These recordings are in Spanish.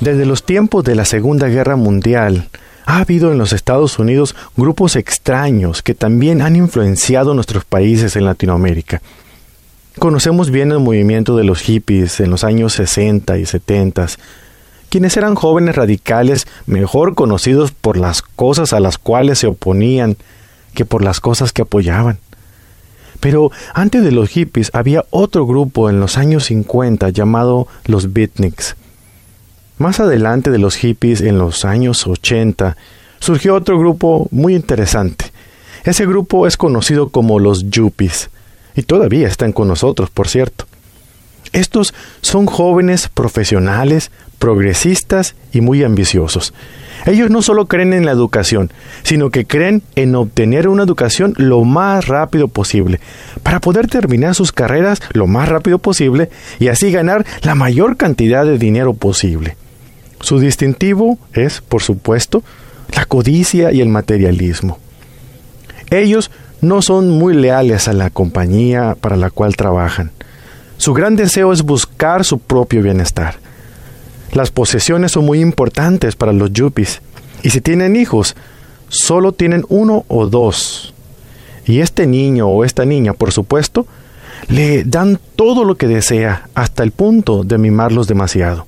Desde los tiempos de la Segunda Guerra Mundial, ha habido en los Estados Unidos grupos extraños que también han influenciado nuestros países en Latinoamérica. Conocemos bien el movimiento de los hippies en los años 60 y 70, quienes eran jóvenes radicales mejor conocidos por las cosas a las cuales se oponían que por las cosas que apoyaban. Pero antes de los hippies había otro grupo en los años 50 llamado los beatniks. Más adelante de los hippies, en los años 80, surgió otro grupo muy interesante. Ese grupo es conocido como los yuppies, y todavía están con nosotros, por cierto. Estos son jóvenes profesionales, progresistas y muy ambiciosos. Ellos no solo creen en la educación, sino que creen en obtener una educación lo más rápido posible, para poder terminar sus carreras lo más rápido posible y así ganar la mayor cantidad de dinero posible. Su distintivo es, por supuesto, la codicia y el materialismo. Ellos no son muy leales a la compañía para la cual trabajan. Su gran deseo es buscar su propio bienestar. Las posesiones son muy importantes para los yuppies, y si tienen hijos, solo tienen uno o dos. Y este niño o esta niña, por supuesto, le dan todo lo que desea, hasta el punto de mimarlos demasiado.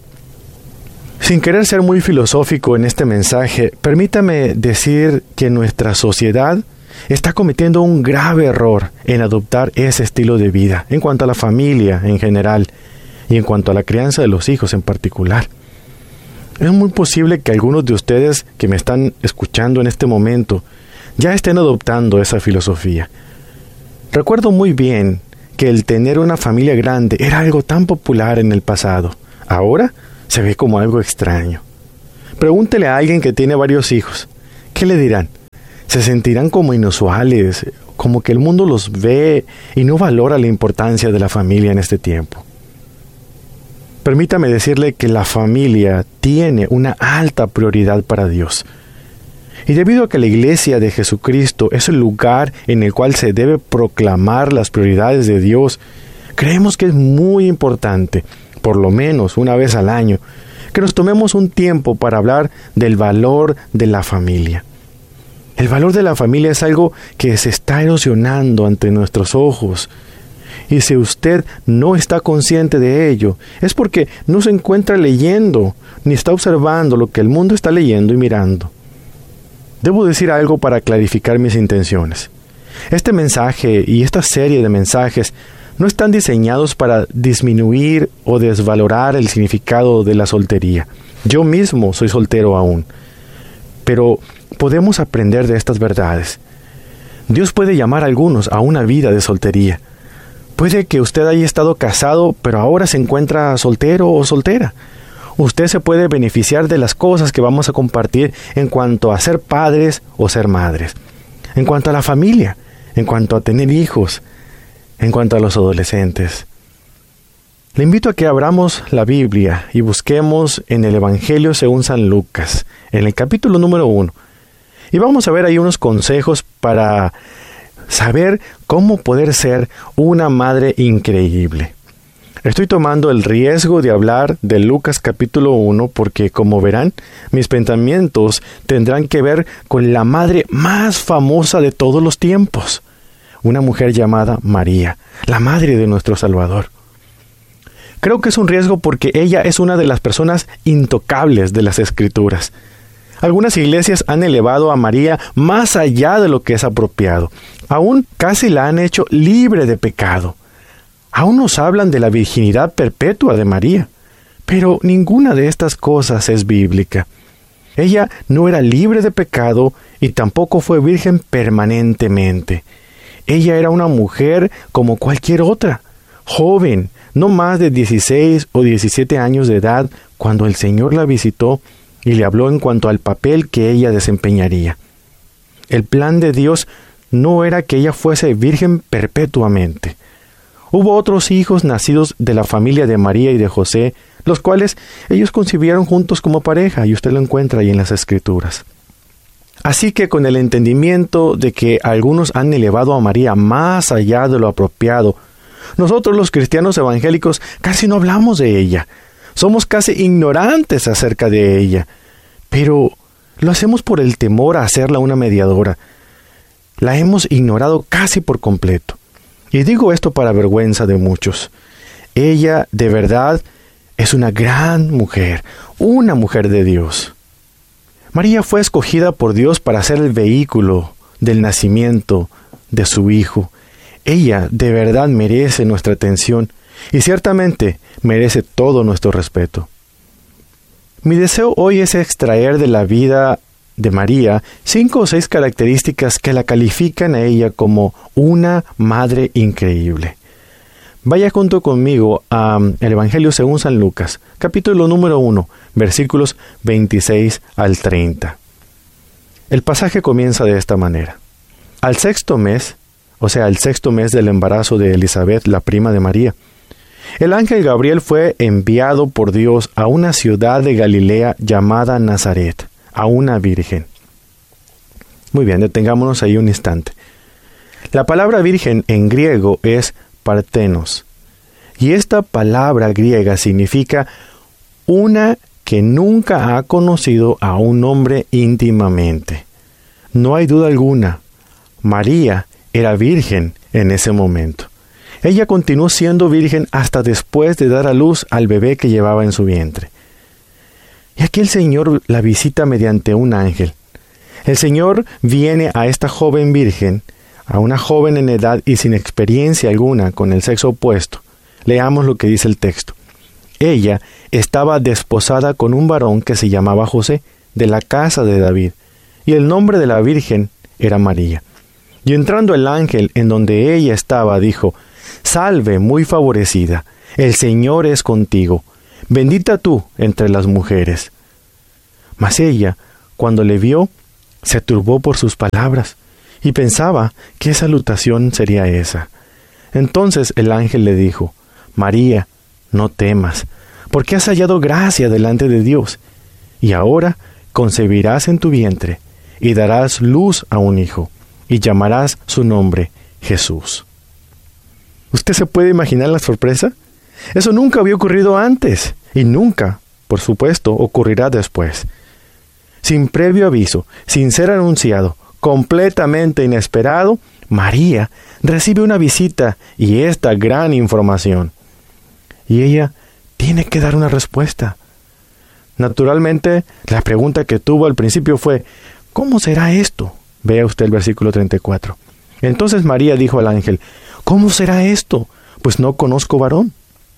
Sin querer ser muy filosófico en este mensaje, permítame decir que nuestra sociedad está cometiendo un grave error en adoptar ese estilo de vida, en cuanto a la familia en general, y en cuanto a la crianza de los hijos en particular. Es muy posible que algunos de ustedes que me están escuchando en este momento ya estén adoptando esa filosofía. Recuerdo muy bien que el tener una familia grande era algo tan popular en el pasado. Ahora se ve como algo extraño. Pregúntele a alguien que tiene varios hijos. ¿Qué le dirán? Se sentirán como inusuales, como que el mundo los ve y no valora la importancia de la familia en este tiempo. Permítame decirle que la familia tiene una alta prioridad para Dios. Y debido a que la Iglesia de Jesucristo es el lugar en el cual se debe proclamar las prioridades de Dios, creemos que es muy importante, por lo menos una vez al año, que nos tomemos un tiempo para hablar del valor de la familia. El valor de la familia es algo que se está erosionando ante nuestros ojos. Y si usted no está consciente de ello, es porque no se encuentra leyendo, ni está observando lo que el mundo está leyendo y mirando. Debo decir algo para clarificar mis intenciones. Este mensaje y esta serie de mensajes no están diseñados para disminuir o desvalorar el significado de la soltería. Yo mismo soy soltero aún, pero podemos aprender de estas verdades. Dios puede llamar a algunos a una vida de soltería. Puede que usted haya estado casado, pero ahora se encuentra soltero o soltera. Usted se puede beneficiar de las cosas que vamos a compartir en cuanto a ser padres o ser madres, en cuanto a la familia, en cuanto a tener hijos, en cuanto a los adolescentes. Le invito a que abramos la Biblia y busquemos en el Evangelio según San Lucas, en el capítulo número 1. Y vamos a ver ahí unos consejos para saber cómo poder ser una madre increíble. Estoy tomando el riesgo de hablar de Lucas capítulo 1 porque, como verán, mis pensamientos tendrán que ver con la madre más famosa de todos los tiempos, una mujer llamada María, la madre de nuestro Salvador. Creo que es un riesgo porque ella es una de las personas intocables de las Escrituras. Algunas iglesias han elevado a María más allá de lo que es apropiado. Aún casi la han hecho libre de pecado. Aún nos hablan de la virginidad perpetua de María. Pero ninguna de estas cosas es bíblica. Ella no era libre de pecado y tampoco fue virgen permanentemente. Ella era una mujer como cualquier otra, joven, no más de 16 o 17 años de edad, cuando el Señor la visitó y le habló en cuanto al papel que ella desempeñaría. El plan de Dios no era que ella fuese virgen perpetuamente. Hubo otros hijos nacidos de la familia de María y de José, los cuales ellos concibieron juntos como pareja, y usted lo encuentra ahí en las Escrituras. Así que con el entendimiento de que algunos han elevado a María más allá de lo apropiado, nosotros los cristianos evangélicos casi no hablamos de ella. Somos casi ignorantes acerca de ella, pero lo hacemos por el temor a hacerla una mediadora. La hemos ignorado casi por completo. Y digo esto para vergüenza de muchos. Ella, de verdad, es una gran mujer, una mujer de Dios. María fue escogida por Dios para ser el vehículo del nacimiento de su Hijo. Ella de verdad merece nuestra atención y ciertamente merece todo nuestro respeto. Mi deseo hoy es extraer de la vida de María 5 o 6 características que la califican a ella como una madre increíble. Vaya junto conmigo al Evangelio según San Lucas, capítulo número 1, versículos 26 al 30. El pasaje comienza de esta manera. Al 6º mes, o sea, el 6º mes del embarazo de Elizabeth, la prima de María, el ángel Gabriel fue enviado por Dios a una ciudad de Galilea llamada Nazaret, a una virgen. Muy bien, detengámonos ahí un instante. La palabra virgen en griego es partenos, y esta palabra griega significa una que nunca ha conocido a un hombre íntimamente. No hay duda alguna, María era virgen en ese momento. Ella continuó siendo virgen hasta después de dar a luz al bebé que llevaba en su vientre. Y aquí el Señor la visita mediante un ángel. El Señor viene a esta joven virgen, a una joven en edad y sin experiencia alguna con el sexo opuesto. Leamos lo que dice el texto. Ella estaba desposada con un varón que se llamaba José, de la casa de David, y el nombre de la virgen era María. Y entrando el ángel en donde ella estaba, dijo: «Salve, muy favorecida, el Señor es contigo, bendita tú entre las mujeres». Mas ella, cuando le vio, se turbó por sus palabras, y pensaba qué salutación sería esa. Entonces el ángel le dijo: «María, no temas, porque has hallado gracia delante de Dios, y ahora concebirás en tu vientre, y darás luz a un hijo, y llamarás su nombre Jesús». ¿Usted se puede imaginar la sorpresa? Eso nunca había ocurrido antes, y nunca, por supuesto, ocurrirá después. Sin previo aviso, sin ser anunciado, completamente inesperado, María recibe una visita y esta gran información. Y ella tiene que dar una respuesta. Naturalmente, la pregunta que tuvo al principio fue: ¿cómo será esto? Vea usted el versículo 34. Entonces María dijo al ángel: ¿cómo será esto? Pues no conozco varón.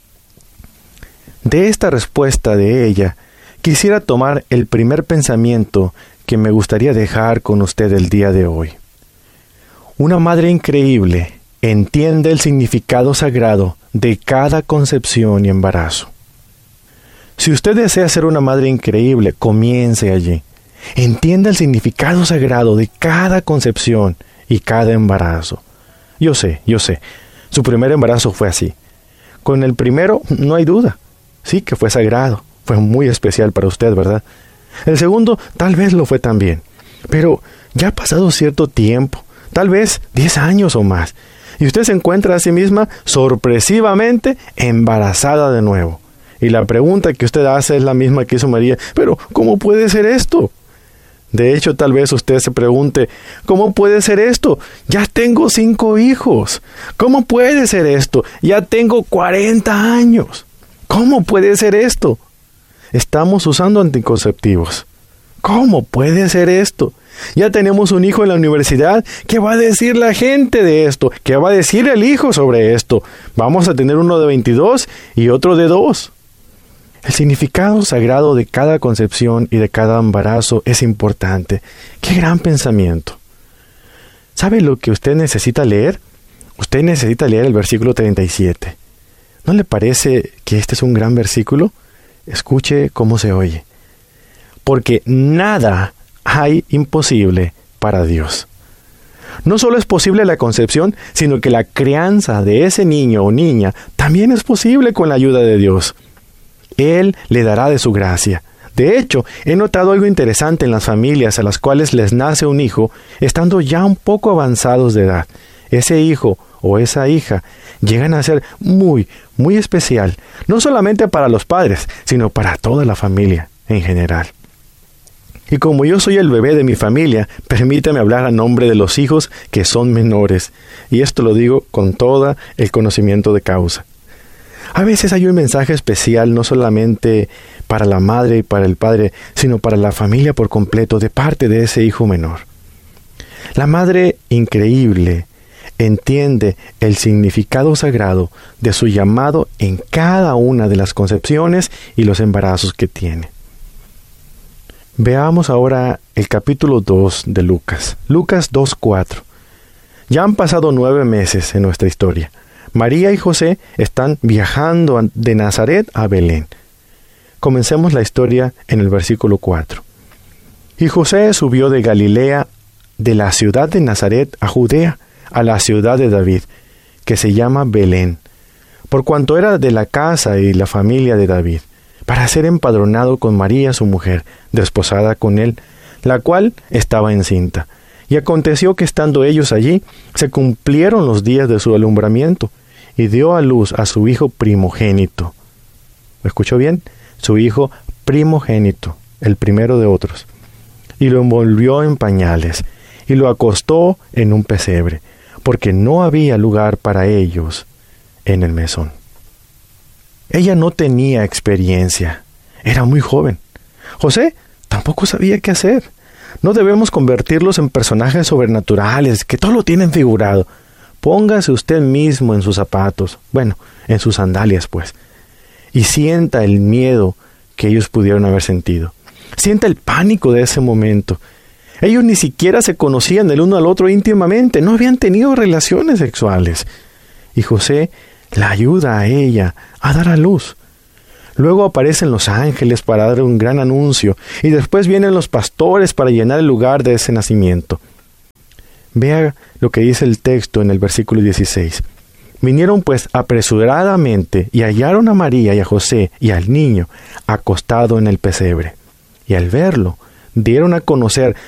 De esta respuesta de ella, quisiera tomar el primer pensamiento que me gustaría dejar con usted el día de hoy. Una madre increíble entiende el significado sagrado de cada concepción y embarazo. Si usted desea ser una madre increíble, comience allí. Entienda el significado sagrado de cada concepción y cada embarazo. Yo sé, su primer embarazo fue así. Con el primero, no hay duda. Sí que fue sagrado, fue muy especial para usted, ¿verdad? El segundo, tal vez lo fue también. Pero ya ha pasado cierto tiempo, tal vez 10 años o más, y usted se encuentra a sí misma sorpresivamente embarazada de nuevo. Y la pregunta que usted hace es la misma que hizo María: ¿pero cómo puede ser esto? De hecho, tal vez usted se pregunte: ¿cómo puede ser esto? Ya tengo 5 hijos. ¿Cómo puede ser esto? Ya tengo 40 años. ¿Cómo puede ser esto? Estamos usando anticonceptivos. ¿Cómo puede ser esto? Ya tenemos un hijo en la universidad. ¿Qué va a decir la gente de esto? ¿Qué va a decir el hijo sobre esto? Vamos a tener uno de 22 y otro de 2. El significado sagrado de cada concepción y de cada embarazo es importante. ¡Qué gran pensamiento! ¿Sabe lo que usted necesita leer? Usted necesita leer el versículo 37. ¿No le parece que este es un gran versículo? Escuche cómo se oye. Porque nada hay imposible para Dios. No solo es posible la concepción, sino que la crianza de ese niño o niña también es posible con la ayuda de Dios. Él le dará de su gracia. De hecho, he notado algo interesante en las familias a las cuales les nace un hijo, estando ya un poco avanzados de edad. Ese hijo o esa hija llegan a ser muy, muy especial, no solamente para los padres, sino para toda la familia en general. Y como yo soy el bebé de mi familia, permítame hablar a nombre de los hijos que son menores, y esto lo digo con todo el conocimiento de causa. A veces hay un mensaje especial no solamente para la madre y para el padre, sino para la familia por completo de parte de ese hijo menor. La madre increíble entiende el significado sagrado de su llamado en cada una de las concepciones y los embarazos que tiene. Veamos ahora el capítulo 2 de Lucas. Lucas 2:4. Ya han pasado 9 meses en nuestra historia. María y José están viajando de Nazaret a Belén. Comencemos la historia en el versículo 4. Y José subió de Galilea, de la ciudad de Nazaret a Judea, a la ciudad de David, que se llama Belén, por cuanto era de la casa y la familia de David, para ser empadronado con María su mujer, desposada con él, la cual estaba encinta. Y aconteció que estando ellos allí, se cumplieron los días de su alumbramiento, y dio a luz a su hijo primogénito. ¿Me escuchó bien? Su hijo primogénito, el primero de otros. Y lo envolvió en pañales, y lo acostó en un pesebre, porque no había lugar para ellos en el mesón. Ella no tenía experiencia, era muy joven. José tampoco sabía qué hacer. No debemos convertirlos en personajes sobrenaturales, que todo lo tienen figurado. Póngase usted mismo en sus zapatos, en sus sandalias pues, y sienta el miedo que ellos pudieron haber sentido. Sienta el pánico de ese momento. Ellos ni siquiera se conocían el uno al otro íntimamente, no habían tenido relaciones sexuales. Y José la ayuda a ella a dar a luz. Luego aparecen los ángeles para dar un gran anuncio, y después vienen los pastores para llenar el lugar de ese nacimiento. Vea lo que dice el texto en el versículo 16. Vinieron pues apresuradamente y hallaron a María y a José y al niño acostado en el pesebre. Y al verlo, dieron a conocer